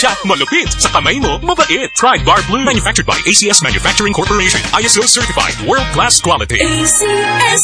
Tap malupit sa kamay mo, mabait. Try Bar Blue. Manufactured by ACS Manufacturing Corporation. ISO certified. World-class quality. ACS.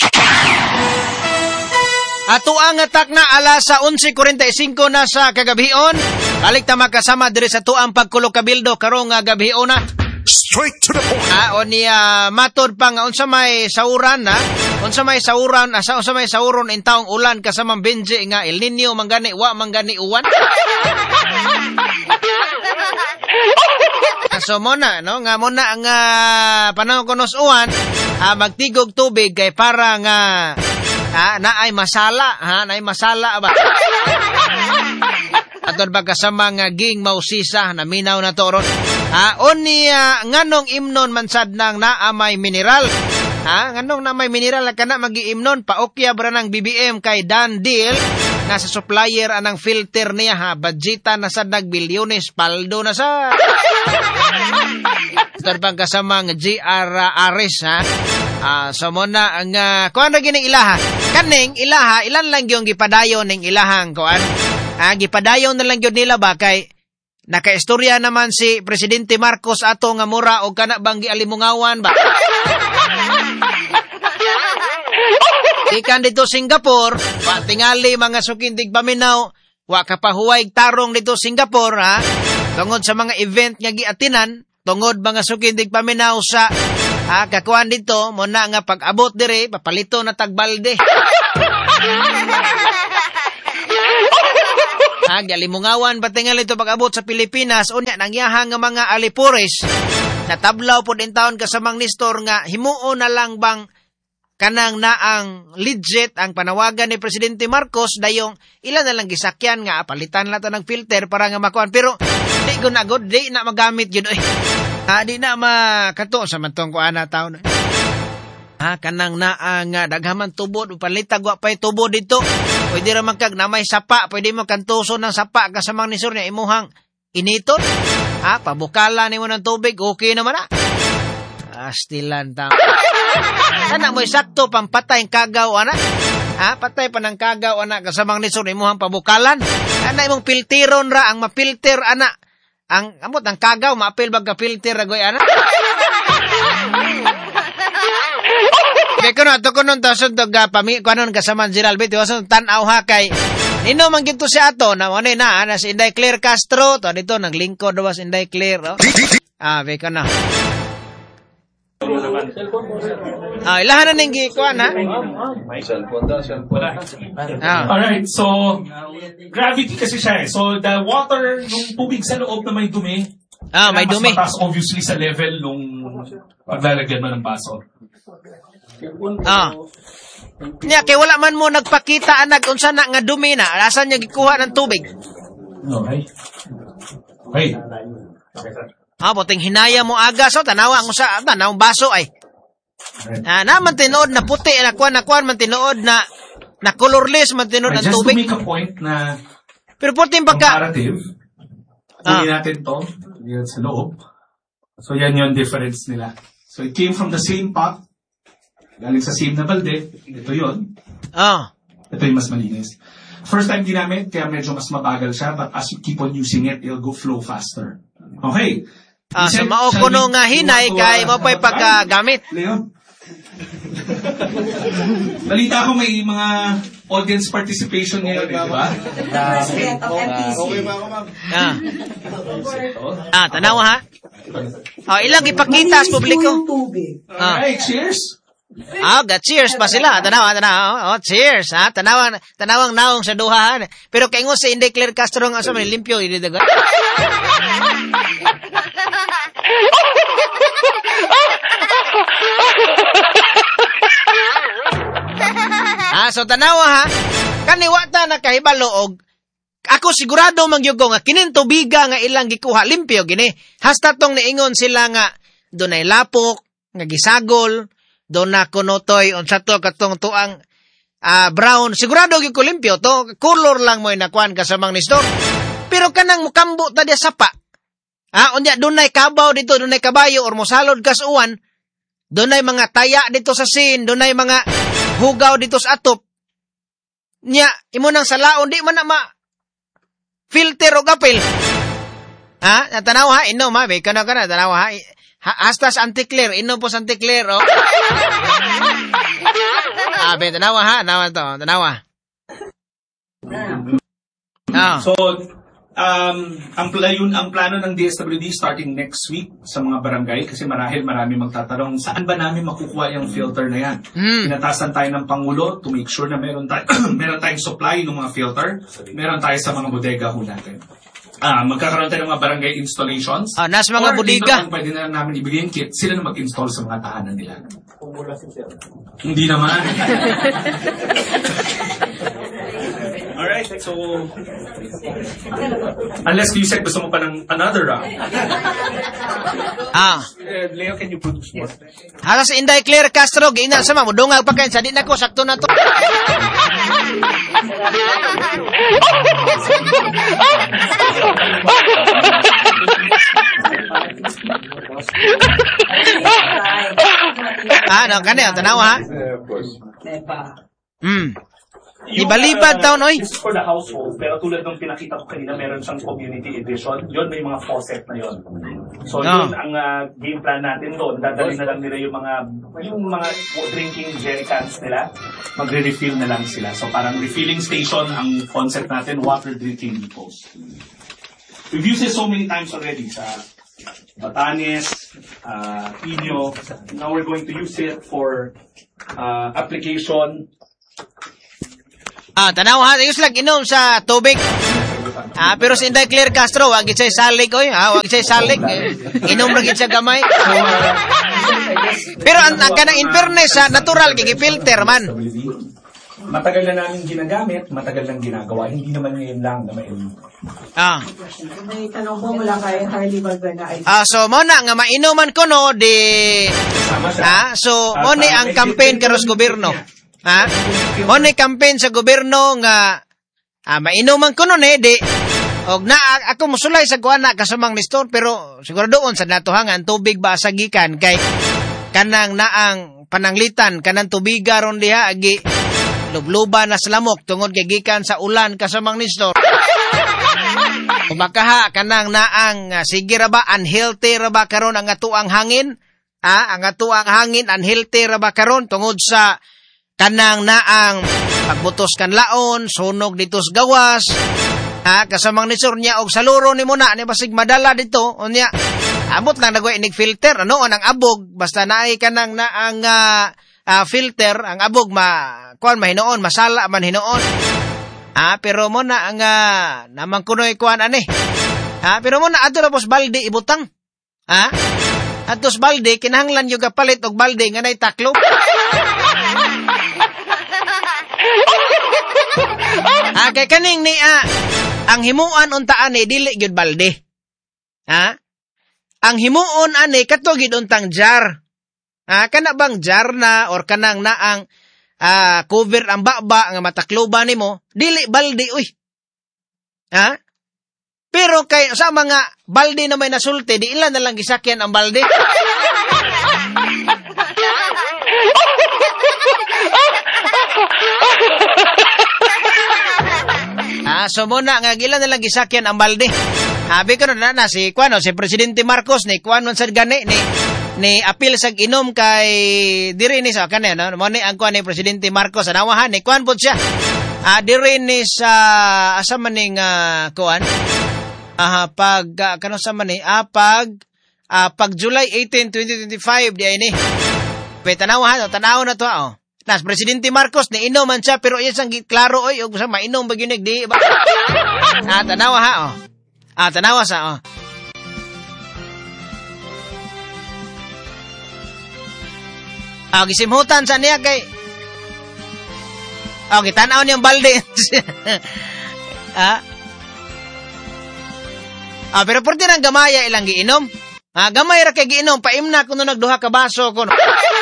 Ato ang atak na alas sa 11:45 na sa kagabion. Balik ta makasama diri sa tuang pagkulo kabildo karong gabion na. Straight to the point. O niya matod pa nga unsa may sauran na. Unsa may sauron in taong ulan kasamang Benji nga El Nino manggani wa manggani uwan. So muna no nga muna ang panahon kunos uwan magtigog tubig kay para nga naay masala naay masala ba. Atod ba kasama nga ging mausisa na minaw na toron. Oni nganong imnon man sad nang naamay mineral. Nganong na may mineral kana magiimnon paokya bra ng BBM kay Dan Deal nga sa supplier anang filter niya budgeta na sa nagbilyones paldo na sa. Atod ba kasama nga GR Ares so muna ang kuan ra gining ilaha. Kaning ilaha ilan lang yung gipadayon ning ilahang kuan. Gipadayon na lang yun nila ba kay nakaistorya naman si Presidente Marcos ato nga mura o kana bang gialimungawan ba. Ikan dito Singapore, tingali mga sukindig paminaw, wa kapahuway tarong dito Singapore tungod sa mga event nga giatinan, tungod mga sukindig paminaw sa kakuan dito, muna nga pag-abot dire, papalito na tagbalde. Galimungawan patingal ito pag-abot sa Pilipinas unya nangyahang nga mga alipores na tablaw po din taon kasamang Nestor nga himuon na lang bang kanang naang legit ang panawagan ni Presidente Marcos dayong ilan na lang gisakyan nga palitan lata ng filter para nga makuan pero di gunagod di na magamit yun di na makato sa matong kuan na taon kanang naang daghaman tubod upalitag wa pay tubod dito pwede ra man kag na may sapa pwede mo kantuso ng sapa kasamang Nestor niya imuhang initon pabukala nimo ng tubig okay naman stilan ta. Sana mo sakto pampatay ang kagaw ana. Patay pa ng kagaw ana kasamang Nestor imuhang pabukalan. Ana imong filteron ra ang mapilter ana. Ang amot ang kagaw maapil bag ka filter agoy ana. Kay kuno ato kuno tason to pami kanon kasamang Gerald Bit wason tan-aw kay nino man gito si ato na ano na si Inday Claire Castro to dito naglingkod was Inday Claire be kana. Ilahan na ning gikuan Alright, so gravity kasi siya so the water yung tubig sa loob na may dumi may dumi mas mataas obviously sa level nung paglalagyan mo ng baso. Niya kay wala man mo nagpakita anak unsa na nga dumi na asan niya gikuha ng tubig. Okay. Puting hinaya mo aga so tanawa ang usa tanawang baso ay. Naman tinuod na puti na kuan man tinuod na colorless man tinuod ang tubig. Just to make a point na pero puting pagka comparative. Kunin natin to yan sa loob. So yan yung difference nila. So it came from the same pot. Galing sa same na balde. Ito yun. Ito yung mas malinis. First time ginamit, kaya medyo mas mabagal siya. But as you keep on using it, it'll go flow faster. Okay. So maukuno nga hinay kay mo pa'y pagkagamit. Leon. Balita ko may mga audience participation ngayon, di ba? President of MPC. Okay ba ako, ma'am? Tanawa ilang ipakita sa publiko. Alright, cheers. Cheers pa sila. Tanawa. Cheers. Tanawang naong sa duha. Pero kay ngo si Inday Claire Castro nga sa limpyo ididaga. So tanawa kaniwata na kahibalo og ako sigurado mangyugo nga kinin tubiga nga ilang gikuha limpyo gini. Hasta tong niingon sila nga dunay lapok nga gisagol doon na kunotoy unsa to katong tuang brown sigurado gyud ko limpyo to color lang mo inakuan kasamang Nestor pero kanang mukambo ta dia sapa unya dunay kabaw dito dunay kabayo or mosalod kas uwan dunay mga taya dito sa sin dunay mga hugaw dito sa atop nya imo nang salaon di man na ma filter o gapil Tanaw ha, inom ha, be kana tanaw ha. Hasta sa Anticlear, inom po sa Anticlear, oh. Be tanaw ha, tanaw. So, ang plano ng DSWD starting next week sa mga barangay, kasi marami magtatanong, saan ba namin makukuha yung filter na yan? Pinatasan tayo ng Pangulo to make sure na meron tayong supply ng mga filter, meron tayo sa mga bodega ho natin. Magkakaroon tayo ng mga barangay installations. Nasa mga bodega. Kung pwede na namin ibigay yung kit, sila na mag-install sa mga tahanan nila. Hindi naman. Alright, so unless Yusek gusto mo pa ng another round. Leo, can you produce more? Halos Inday Claire Castro, gina sama mo dungag pa kayo sa di na ko sakto na to. Kanina tanaw ha. Of course. Ibalibad daw, noy. This is for the household, pero tulad ng pinakita ko kanina, meron siyang community edition. Yun, may mga faucet na yun. So, yun ang game plan natin doon. Dadalhin na lang nila yung mga drinking jerry cans nila. Magre-refill na lang sila. So, parang refilling station ang concept natin, water drinking depots. We've used it so many times already sa Batanes, Inyo. Now we're going to use it for application. Tanaw ha, ayos lang inom sa tubig. Pero si Inday Claire Castro, wag itsay salig oy, wag itsay salig. Inom ra gid sa gamay. Pero ang kanang in fairness natural kay filter man. Matagal na namin ginagamit, matagal nang ginagawa, hindi naman ngayon lang na mainom. May tanong po mula kay Harley Valverde. So mo na nga mainuman ko no di so mo ni ang campaign karos gobyerno. Mo ni campaign sa gobyerno nga mainuman ko nun di og na ako musulay sa kuana kasamang listor pero siguro doon sa natuhangan tubig ba sagikan kay kanang naang pananglitan kanang tubiga ron diha agi lubluba na sa lamok tungod kay gikan sa ulan kasamang listor. Kumakaha kanang naang sige ra ba unhealthy ra ba karon ang atuang hangin? Ang atuang hangin unhealthy ra ba karon tungod sa kanang naang pagbutos kan laon, sunog dito sa gawas, kasamang nisor niya og saluro ni mo na, ni basig madala dito, unya, abot lang nagwa inig filter, ang abog, basta naay kanang naang filter, ang abog mahinoon, masala man hinoon. Pero mo na ang namang kunoy kuan ani. Pero mo na ato na pos balde ibutang. Atos balde kinahanglan yung kapalit og balde nga nay taklo. Kay kaning ni ang himuan unta ani dili gyud balde. Ang himuon ani kato gid untang jar. Kana bang jar na or kanang naang cover ang baba nga matakloban nimo, dili balde uy. Pero kay sa mga balde na may nasulti, di ilan na lang gisakyan ang balde. So muna nga ilan na lang gisakyan ang balde. Habi ko na si si Presidente Marcos ni kuano sa gani ni apil sa inom kay diri ni sa kanya no mo ni ang kuan ni Presidente Marcos anawahan ni kuan pud siya. Diri ni sa asa man ning kuan pag kano sa man ni pag July 18, 2025 di ay ni. Tanaw na to Nas Presidente Marcos ni inom man siya pero iya sang klaro oy og sa mainom ba gyud di ba. Tanaw tanaw sa gisimhutan sa niya kay gitanaw niyang balde. Pero porti nang gamaya ilang giinom. Gamay ra kay giinom paimna kuno nagduha ka baso kuno.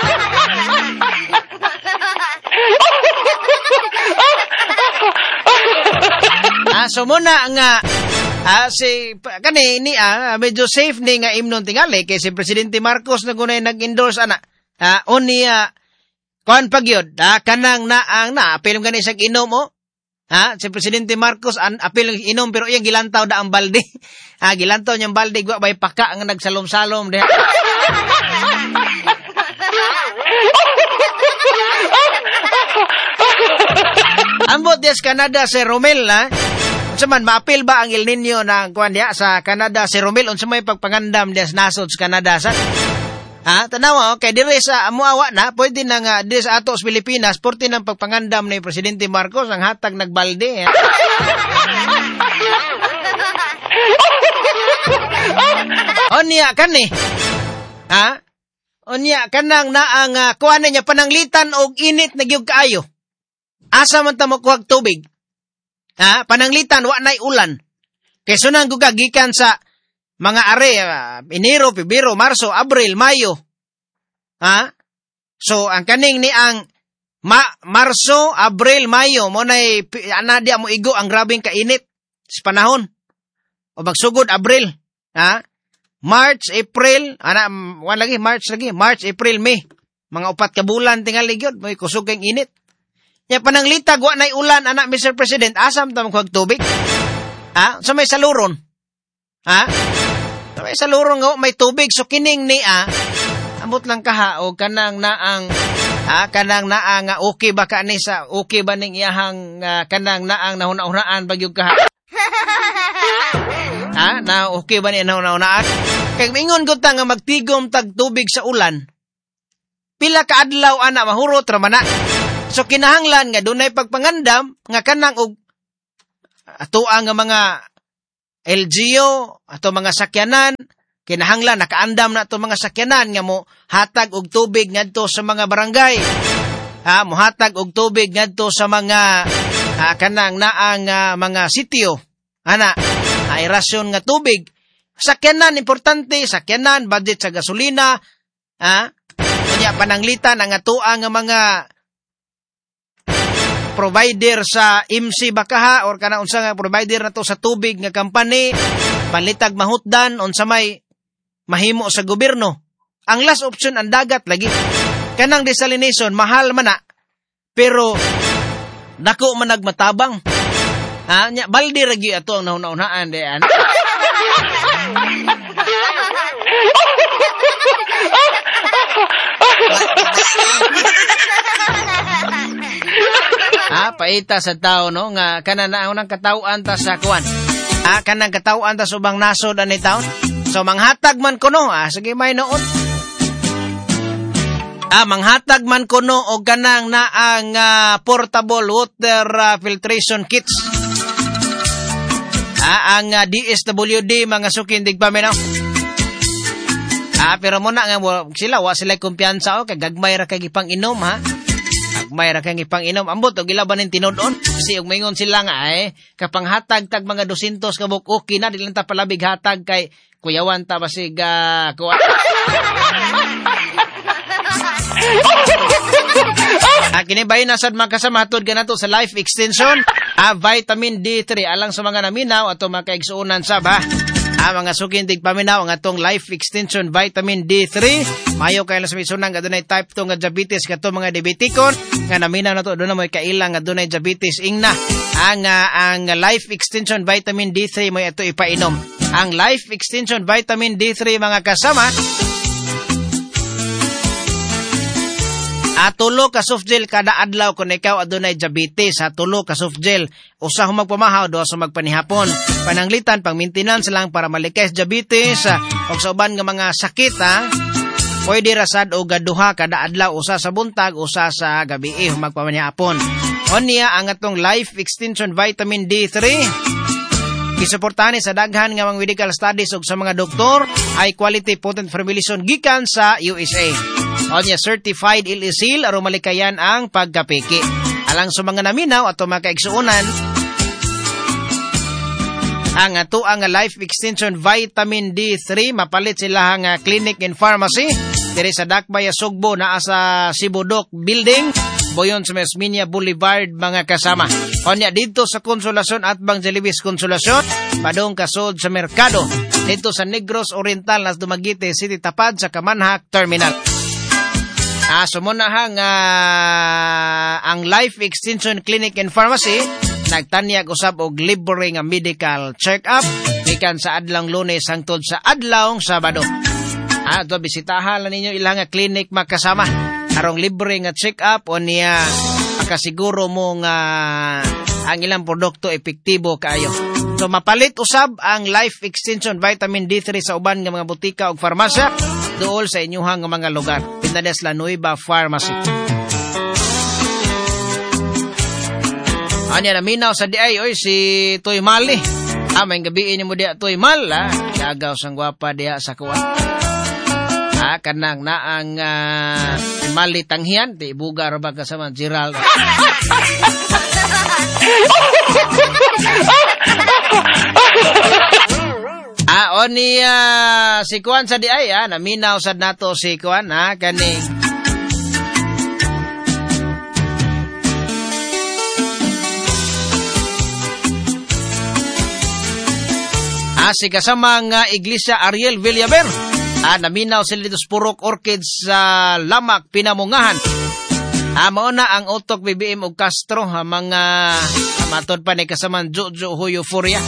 So muna nga si kanini medyo safe ni nga imnon tingali kay si Presidente Marcos na gunay nag-endorse kuan pagyod kanang naang na apilom gani sa inom Si Presidente Marcos apil inom pero iyang gilantaw da ang balde. Gilantaw niyang balde gwa bay paka nga nagsalom-salom diha. Ambot des Canada si Romel unsa man maapil ba ang El Nino na kuan diha sa Canada si Romel unsa may pagpangandam des nasod sa Canada sa tanawa, kay dire sa amuawa na, pwede na nga, dire sa ato sa Pilipinas, porti ng pagpangandam ni Presidente Marcos, ang hatag nagbalde. Onya kan ni. Onya kanang naang kuan niya pananglitan og init na gyud kaayo. Asa man ta mo kuhag tubig? Pananglitan wa nay ulan. Kay sunang gikan sa mga are, Enero, Pebrero, Marso, Abril, Mayo. So, ang kaning ni ang Marso, Abril, Mayo, mo na'y, dia mo igo ang grabing kainit sa panahon. O magsugod, Abril. March, April, March, April, May. Mga 4 ka bulan tingali gyud, may kusog kang init. Ya pananglitag, wa na'y ulan, Mr. President, asam ta magkuhag tubig? So may saluron. May salurong nga may tubig so kining ni ambot lang kaha o kanang naang okay ba ka ni sa okay ba ning iyahang kanang naang nahuna-hunaan bagyog kaha na okay ba ni nahuna-hunaan kay mingon gud ta nga magtigom tag tubig sa ulan pila ka adlaw ana mahurot ra man na so kinahanglan nga dunay pagpangandam nga kanang og atuang nga mga LGU, ato mga sakyanan, kinahanglan, nakaandam na ato mga sakyanan nga mo hatag og tubig ngadto sa mga barangay. Mo hatag og tubig ngadto sa mga kanang naang mga sitio. Aerasyon nga tubig. Sakyanan, importante, sakyanan, budget sa gasolina, kanya pananglitan ang atuang nga mga provider sa MC bakaha or kana unsa nga provider nato sa tubig nga company panlitag mahutdan unsa may mahimo sa gobyerno. Ang last option ang dagat lagi. Kanang desalination mahal man na pero dako man nagmatabang. Nya balde ra gyud ato ang nauna-unaan diyan. Paita sa tao no nga kana na unang katawhan ta sa kuan. Kanang katawhan ta subang nasod ani taon. So manghatag man kuno sige may noon. Manghatag man kuno og kanang naang portable water filtration kits. Ang DSWD mga sukindig paminaw. Pero mo na nga sila wa sila kumpiyansa kay gagmay ra kay gipang-inom Gagmay ra kay gipang-inom ambot og ilaban ning tinud-on kasi og maingon sila nga kapang hatag tag mga 200 ka buk okay na dili ta palabig hatag kay kuyawan ta basig kuwan. Kini bay nasad makasama hatod ganato sa life extension vitamin D3 alang sa mga naminaw ato mga kaigsuonan sab mga sukintig paminaw ang atong life extension vitamin D3 mayo kay lang sa misunang adunay type 2 nga diabetes kato mga diabetikon nga naminaw nato aduna moy kailang adunay diabetes ingna ang life extension vitamin D3 moy ato ipainom ang life extension vitamin D3 mga kasama tulo ka soft gel kada adlaw kung ikaw adunay diabetes. Tulo ka soft gel. Usa magpamahaw, do sa magpanihapon. Pananglitan, pang maintenance lang para malikay diabetes. O sa uban nga mga sakit, pwede rasad o gaduha kada adlaw. Usa sa buntag, usa sa gabi. Magpamanihapon. O niya ang atong Life Extension Vitamin D3. Gisuportahan sa daghan nga mga medical studies ug sa mga doktor ay quality potent formulation gikan sa USA. O niya certified illegal aron malikayan ang pagkapiki. Alang sa mga naminaw ato mga kaigsuonan ang ato ang Life Extension Vitamin D3 mapalit sila nga clinic and pharmacy diri sa Dakbay Sugbo naa sa Sibudok Building Boyon sa Mesminia Boulevard mga kasama. Onya dito sa Konsolasyon at Bang Jelibis Konsolasyon, padong kasod sa merkado. Dito sa Negros Oriental nas Dumaguete City tapad sa Kamanhak Terminal. Sumunahang ang Life Extension Clinic and Pharmacy nagtanyag usab og libre nga medical check-up gikan sa adlong Lunes hangtod sa adlong Sabado. Ato bisitahan lang ninyo ilang nga clinic makasama arong libre nga check-up o niya makasiguro mo nga ang ilang produkto epektibo kaayo. So mapalit usab ang Life Extension Vitamin D3 sa uban nga mga butika ug farmasya duol sa inyuhang nga mga lugar. Pinades La Nueva Pharmacy. Anya naminaw sa diay oy si Toy Mali. May gabi ni mo dia Toy Mal Gagaw sang gwapa dia sa kuwan. Kanang naang Mali tanghian di bugar ba kasama Gerald. Oni si Kuan sa di ay naminaw sad nato si Kuan kani si kasamang Iglesia Ariel Villaver naminaw sila dito sa Purok Orchids sa Lamak Pinamungahan. Mao na ang utok BBM ug Castro mga matod pa ni kasamang Jojo Huyo Furia.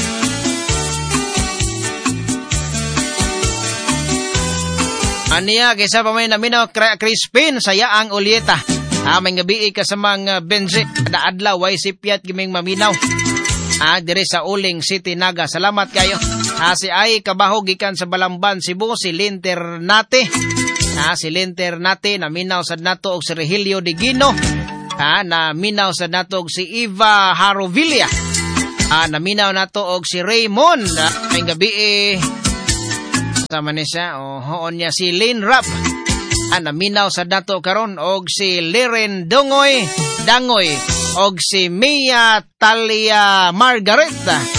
Aniya kaysa pa may naminaw Crispin sa Yaang Ulieta. May gabi kasamang Benji kada adlaw way sipiat giming maminaw. Dire sa Uling City Naga. Salamat kayo. Si Ay Kabaho gikan sa Balamban Cebu si Linter Nate. Si Linter Nate naminaw sad nato og si Regilio Digino. Naminaw sad nato og si Eva Harovilla. Naminaw nato og si Raymond. May gabi sama ni siya hoon niya si Lynn Rapp. Naminaw sad nato karon og si Liren Dangoy og si Mia Talia Margaret.